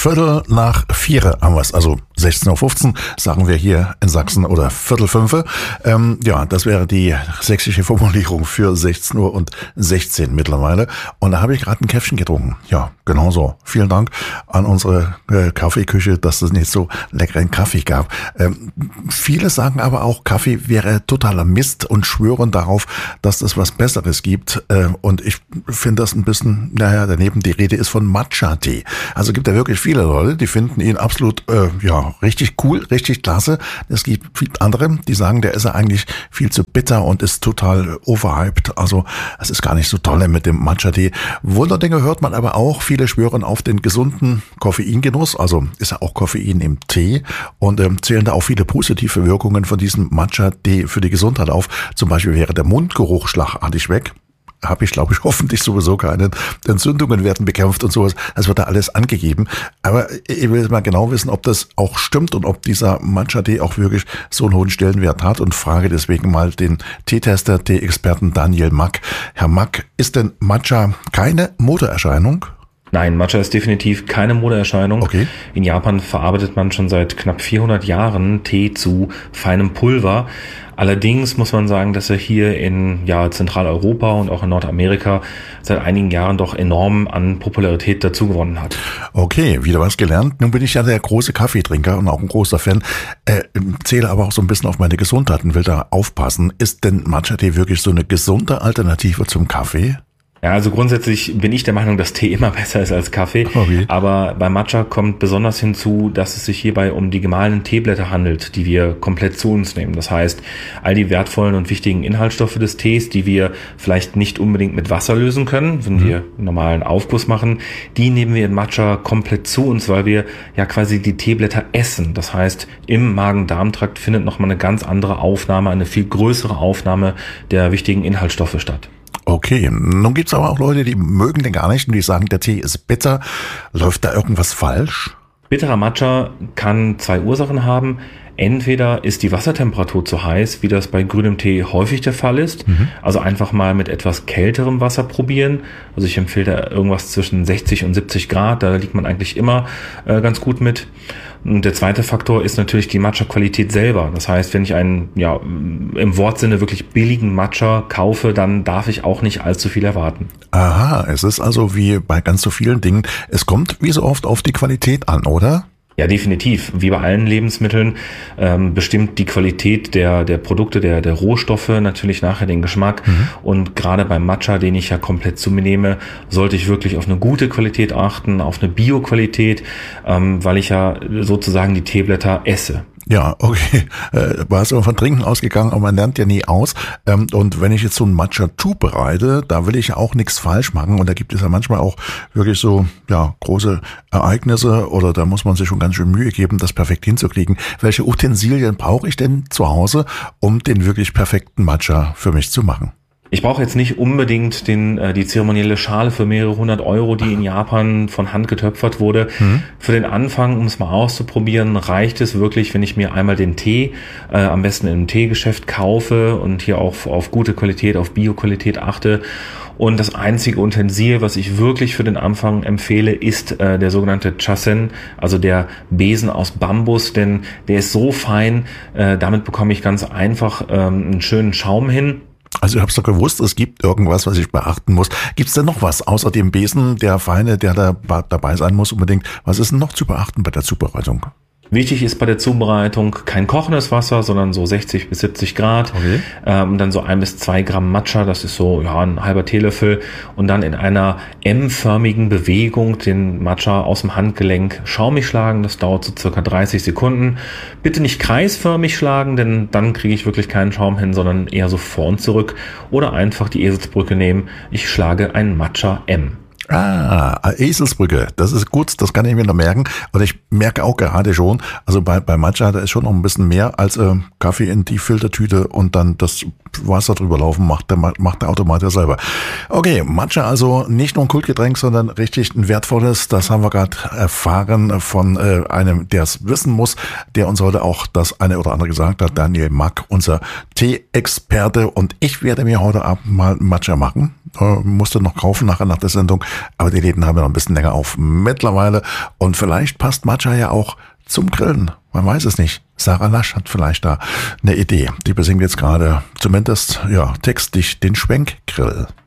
3:15 haben wir es, also 16:15 Uhr, sagen wir hier in Sachsen, oder 4:45. Das wäre die sächsische Formulierung für 16:16 Uhr mittlerweile. Und da habe ich gerade ein Käffchen getrunken. Ja, genau so. Vielen Dank an unsere Kaffeeküche, dass es nicht so leckeren Kaffee gab. Viele sagen aber auch, Kaffee wäre totaler Mist und schwören darauf, dass es was Besseres gibt. Und ich finde das ein bisschen, daneben. Die Rede ist von Matcha-Tee. Also gibt ja wirklich viele Leute, die finden ihn absolut, richtig cool, richtig klasse. Es gibt viele andere, die sagen, der ist ja eigentlich viel zu bitter und ist total overhyped. Also es ist gar nicht so toll mit dem Matcha-Tee. Wunderdinge hört man aber auch. Viele schwören auf den gesunden Koffeingenuss. Also ist ja auch Koffein im Tee und zählen da auch viele positive Wirkungen von diesem Matcha-Tee für die Gesundheit auf. Zum Beispiel wäre der Mundgeruch schlagartig weg. Habe ich, glaube ich, hoffentlich sowieso keine. Entzündungen werden bekämpft und sowas. Das wird da alles angegeben. Aber ich will mal genau wissen, ob das auch stimmt und ob dieser Matcha-Tee auch wirklich so einen hohen Stellenwert hat, und frage deswegen mal den Teetester, Tee-Experten Daniel Mack. Herr Mack, ist denn Matcha keine Modeerscheinung? Nein, Matcha ist definitiv keine Modeerscheinung. Okay. In Japan verarbeitet man schon seit knapp 400 Jahren Tee zu feinem Pulver. Allerdings muss man sagen, dass er hier in Zentraleuropa und auch in Nordamerika seit einigen Jahren doch enorm an Popularität dazugewonnen hat. Okay, wieder was gelernt. Nun bin ich ja der große Kaffeetrinker und auch ein großer Fan, zähle aber auch so ein bisschen auf meine Gesundheit und will da aufpassen. Ist denn Matcha-Tee wirklich so eine gesunde Alternative zum Kaffee? Ja, also grundsätzlich bin ich der Meinung, dass Tee immer besser ist als Kaffee. Okay. Aber bei Matcha kommt besonders hinzu, dass es sich hierbei um die gemahlenen Teeblätter handelt, die wir komplett zu uns nehmen. Das heißt, all die wertvollen und wichtigen Inhaltsstoffe des Tees, die wir vielleicht nicht unbedingt mit Wasser lösen können, wenn wir einen normalen Aufguss machen, die nehmen wir in Matcha komplett zu uns, weil wir ja quasi die Teeblätter essen. Das heißt, im Magen-Darm-Trakt findet nochmal eine ganz andere Aufnahme, eine viel größere Aufnahme der wichtigen Inhaltsstoffe statt. Okay, nun gibt's aber auch Leute, die mögen den gar nicht und die sagen, der Tee ist bitter. Läuft da irgendwas falsch? Bitterer Matcha kann zwei Ursachen haben. Entweder ist die Wassertemperatur zu heiß, wie das bei grünem Tee häufig der Fall ist. Also einfach mal mit etwas kälterem Wasser probieren. Also ich empfehle da irgendwas zwischen 60 und 70 Grad. Da liegt man eigentlich immer ganz gut mit. Und der zweite Faktor ist natürlich die Matcha-Qualität selber. Das heißt, wenn ich einen, im Wortsinne wirklich billigen Matcha kaufe, dann darf ich auch nicht allzu viel erwarten. Aha, es ist also wie bei ganz so vielen Dingen, es kommt wie so oft auf die Qualität an, oder? Ja, definitiv. Wie bei allen Lebensmitteln bestimmt die Qualität der Produkte, der Rohstoffe natürlich nachher den Geschmack. Und gerade beim Matcha, den ich ja komplett zu mir nehme, sollte ich wirklich auf eine gute Qualität achten, auf eine Bio-Qualität, weil ich ja sozusagen die Teeblätter esse. Ja, okay. War es aber von Trinken ausgegangen, aber man lernt ja nie aus. Und wenn ich jetzt so ein Matcha zubereite, da will ich ja auch nichts falsch machen. Und da gibt es ja manchmal auch wirklich so, große Ereignisse, oder da muss man sich schon ganz schön Mühe geben, das perfekt hinzukriegen. Welche Utensilien brauche ich denn zu Hause, um den wirklich perfekten Matcha für mich zu machen? Ich brauche jetzt nicht unbedingt die zeremonielle Schale für mehrere hundert Euro, die in Japan von Hand getöpfert wurde. Für den Anfang, um es mal auszuprobieren, reicht es wirklich, wenn ich mir einmal den Tee, am besten in einem Teegeschäft kaufe und hier auch auf gute Qualität, auf Bio-Qualität achte. Und das einzige Utensil, was ich wirklich für den Anfang empfehle, ist der sogenannte Chasen, also der Besen aus Bambus, denn der ist so fein, damit bekomme ich ganz einfach einen schönen Schaum hin. Also ich habe doch gewusst, es gibt irgendwas, was ich beachten muss. Gibt es denn noch was außer dem Besen, der feine, der da dabei sein muss unbedingt? Was ist denn noch zu beachten bei der Zubereitung? Wichtig ist bei der Zubereitung kein kochendes Wasser, sondern so 60 bis 70 Grad. Okay. Und dann so 1 bis 2 Gramm Matcha, das ist so ein halber Teelöffel. Und dann in einer M-förmigen Bewegung den Matcha aus dem Handgelenk schaumig schlagen. Das dauert so circa 30 Sekunden. Bitte nicht kreisförmig schlagen, denn dann kriege ich wirklich keinen Schaum hin, sondern eher so vor und zurück. Oder einfach die Eselsbrücke nehmen. Ich schlage ein Matcha M. Eselsbrücke, das ist gut, das kann ich mir noch merken. Und ich merke auch gerade schon, also bei Matcha, da ist schon noch ein bisschen mehr als Kaffee in die Filtertüte und dann das Wasser drüber laufen, macht der Automat ja selber. Okay, Matcha also nicht nur ein Kultgetränk, sondern richtig ein wertvolles. Das haben wir gerade erfahren von einem, der es wissen muss, der uns heute auch das eine oder andere gesagt hat. Daniel Mack, unser Tee-Experte. Und ich werde mir heute Abend mal Matcha machen. Musste noch kaufen nachher nach der Sendung, aber die Läden haben ja noch ein bisschen länger auf mittlerweile. Und vielleicht passt Matcha ja auch zum Grillen. Man weiß es nicht. Sarah Lasch hat vielleicht da eine Idee. Die besingt jetzt gerade zumindest, ja, textlich den Schwenkgrill.